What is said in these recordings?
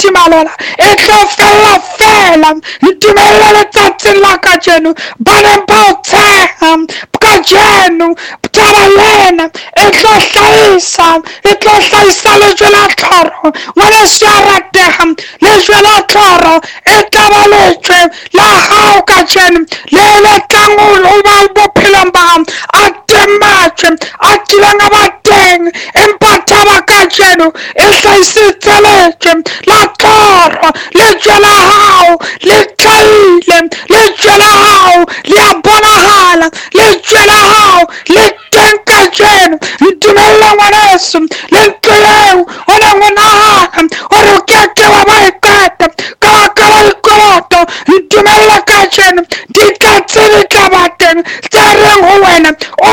timalela e tlo fela ntumella letsatsing la kajeno baneng ba o tsheha kajeno taba lena e tlo hlahisa lejwe la tlhoro ngwaneso a rateha lejwe la tlhoro e taba lejwe la hao kajeno le letlang ho ba bophelong ba hao a tematjwe a kileng a ba teng empa taba kajeno e hlahisitse lejwe la tlhoro lejwe la hao le tlhaile lejwe la hao le a bonahala lejwe la hao le teng kajeno ntumella ngwaneso le ntlo eo o neng o nahana hore o keke wa ba e qeta ka baka la dikoloto ntumella kajeno dikatse di tla ba teng tse reng ho wena o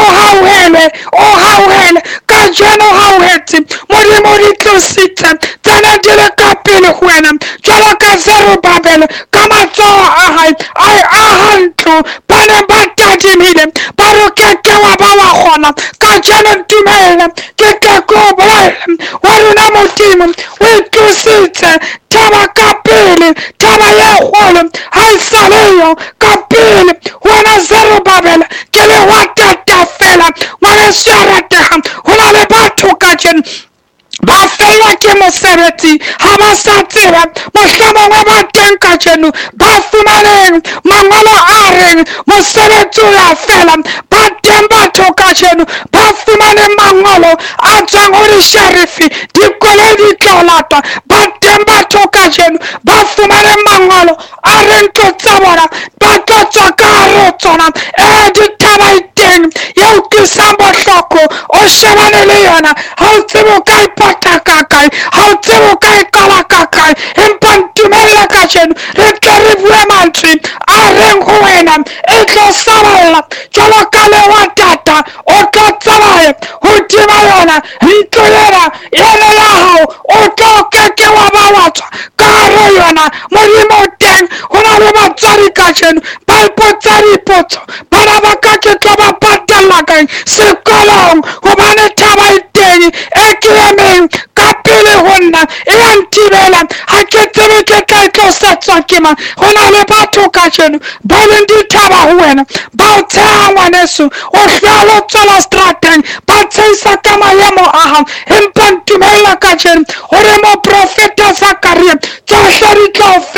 hauhele kajeno o hauhetse modimo di tlositse tsena di le ka pele ho wena jwalo ka Zerubabele ka matsoho a hae a aha ntlo ba ne ba tadimile ba re keke wa ba wa kgona kajeno ntumella ke tla ko bolella wa rona modimo o itlositse taba ka pele taba ye kgolo ha e saleyo ka pele wena Zerubabele ke le wa tatafela ngwaneso a rateha ho na le batho kajeno ba fellwa ke mosebetsi ha ba sa tseba mohlomongwe ba teng kajeno ba fumaneng mangolo a reng mosebetsi o ya fela ba teng batho kajeno ba fumaneng mangolo a tswang ho disherifi dikoloi di tlo latwa ba teng batho kajeno ba fumaneng mangolo a reng tlo tsa bona ba tlo tswa ka hare ho tsona ditaba e teng ye utlwisang bohloko o shebane le yona ha o tsebe o ka ipata ka kae ha o tsebe o ka iqala ka kae empa ntumella kajeno re tle re bue mantswe a reng ho wena e tlo saballa jwalo ka le wa tata o tlo tsamaya hodima yona ntlo ena ya hao o tlo keke wa ba wa tswa ka hare yona modimo teng ho na le batswadi kajeno ba ipotsa dipotso bana ba ka ke tlo ba patella kae sekolong hobane taba e teng e ke emeng ka pele ho nna e ya ntibela ha ke tsebe ke tla e tlosetswa ke mang ho na le batho kajeno ba leng dithaba ho wena ba o tsheha ngwaneso o hlola o tswela strateng ba tshehisa ka maemo a hao empa ntumella kajeno hore moprofeta Zakaria tsohle di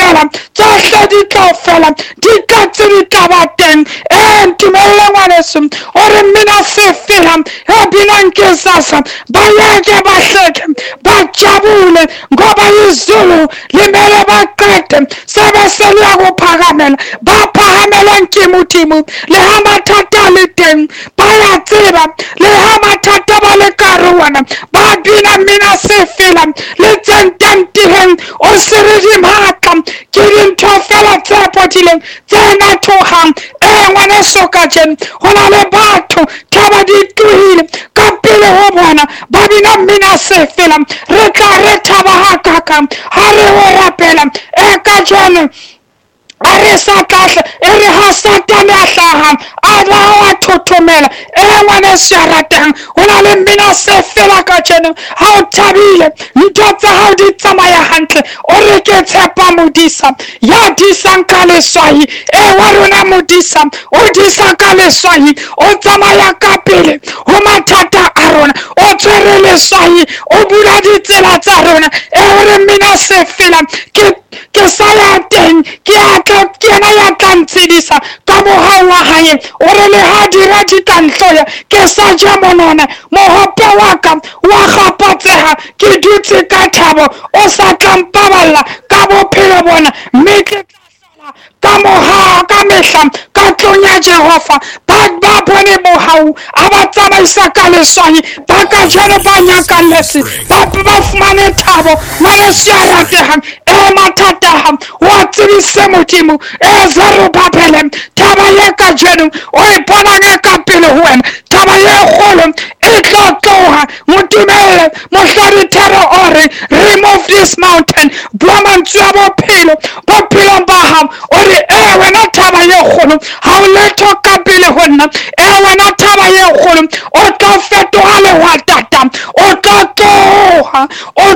tlo fela dikatse di tla ba teng ntumella ngwaneso hore mina se fela e binang ke sasa bayeke bahleke bajabule ngoba izulu limele baqede sebe seliyakuphakamela baphakamela nkimutimu le ha mathata le teng bayatseba le ha mathata ba le karuwana ba bina mina se fela le tsententiheng o seredi matla ke dintho fela tse potileng tse nathogang ngwaneso kajeno ho na le batho taba di tlohile ka pele ho bona ba bina mina se fela re tla re thaba hakaka ha re ho rapela kajeno a re sa tlahle e re ha Satane a hlaha a ba wa thothomela ngwaneso ya ratang ho na le mina se fela kajeno ha o thabile ntho tsa hao di tsamaya hantle o re ke tshepa modisa ya disang ka leswahi wa rona modisa o disa ka leswahi o tsamaya ka pele ho mathata a rona o tshwere leswahi o bula ditsela tsa rona re mina se fela ke sa ya teng ke yena ya tla ntshedisa ka mohau wa hae o re le ha dira ditantloya ke sa ja monona mohope wa ka wa gapatseha ke dutse ka thabo o sa tla mpaballa ka bophelo bona mme ke ka moha ka mehla ka tlong ya Jehova ba bone mohau a ba tsamaisa ka leswahi ba ka jana ba nyaka lesi ba fumane thabo ngwaneso ya ratehang mathata wa tsebise modimo Zerubabele taba ye ka jeno o e bona ka pele ho wena taba ye kgolo e tlo tloha motumele mohladi thero ore remove this mountain bua mantswe ya bophelo ba hao ore wena taba ye kgolo ha o letho ka pele ho nna wena taba ye kgolo o tlo fetoha le wa tata o tlo tloha